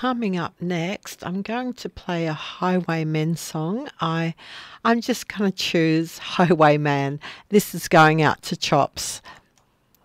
coming up next, I'm going to play a Highwaymen song. I'm just going to choose Highwayman. This is going out to Chops.